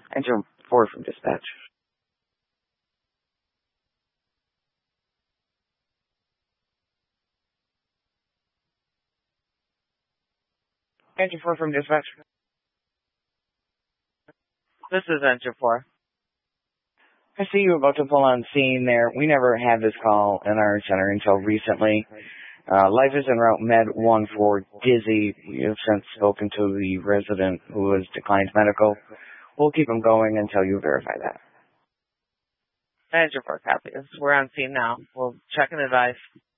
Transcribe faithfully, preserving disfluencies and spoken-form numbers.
Engine four from dispatch. Engine four from dispatch. This is Engine four. I see you about to pull on scene there. We never had this call in our center until recently. Uh, life is en route med one for Dizzy. We have since spoken to the resident who has declined medical. We'll keep him going until you verify that. Engine four copies. We're on scene now. We'll check and advise.